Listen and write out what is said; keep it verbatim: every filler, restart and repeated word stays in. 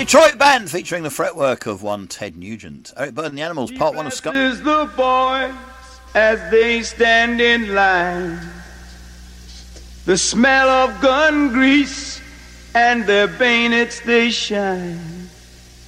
Detroit band featuring the fretwork of one Ted Nugent. Eric Burdon, The Animals, part one of Scott. Is the boys as they stand in line. The smell of gun grease and their bayonets they shine.